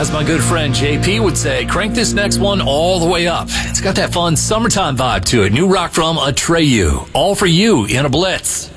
As my good friend JP would say, crank this next one all the way up. It's got that fun summertime vibe to it. New rock from Atreyu. All for you in a blitz.